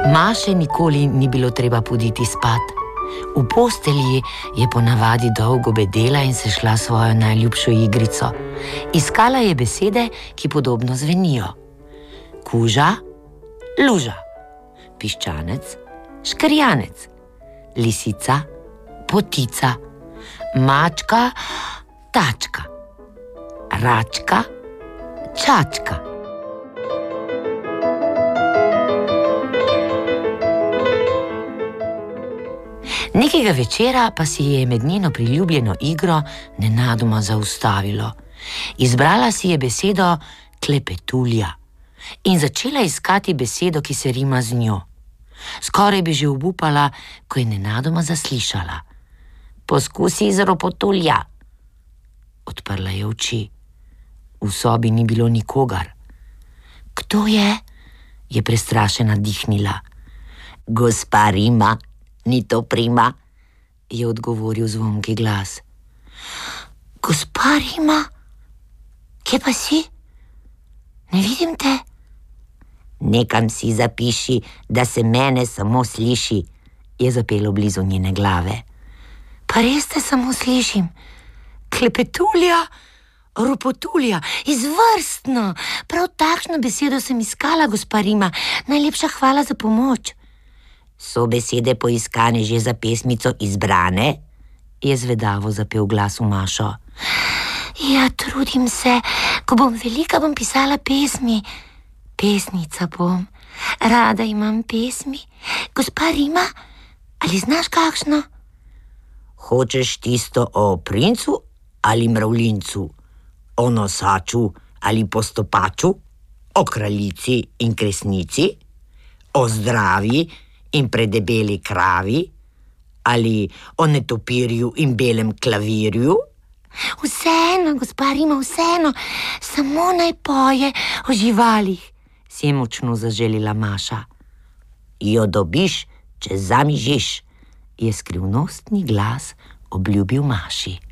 Maše nikoli ni bilo treba puditi spat. V postelji je ponavadi dolgo bedela in se šla svojo najljubšo igrico. Iskala je besede, ki podobno zvenijo. Kuža, luža, piščanec, škrjanec, lisica, potica, mačka, tačka, račka, čačka. Nekega večera pa si je med njeno priljubljeno igro nenadoma zaustavilo. Izbrala si je besedo klepetulja in začela iskati besedo, ki se rima z njo. Skoraj bi že obupala, ko je nenadoma zaslišala. Poskusi z ropotulja. Odprla je oči. V sobi ni bilo nikogar. Kdo je? Je prestrašena dihnila. Gospa Rima. Ni to prima, je odgovoril zvonki glas. Gospa Rima, kje pa si? Ne vidim te. Nekam si zapiši, da se mene samo sliši, je zapelo blizu njene glave. Pa res te samo slišim. Klepetulja, ropotulja, izvrstno. Prav takšno besedo sem iskala, gospa Rima. Najlepša hvala za pomoč. So besede poiskane že za pesmico izbrane? Je zvedavo zapel glas v Mašo. Ja, trudim se. Ko bom velika, bom pisala pesmi. Pesnica bom. Rada imam pesmi. Gospa Rima, ali znaš kakšno? Hočeš tisto o princu ali mravljincu? O nosaču ali postopaču? O kraljici in kresnici? O zdravi in predebeli kravi, ali o netopirju in belem klavirju? Vseeno, gospa Rima, vseeno, samo naj poje o živalih, si je močno zaželila Maša. Jo dobiš, če zamižiš, je skrivnostni glas obljubil Maši.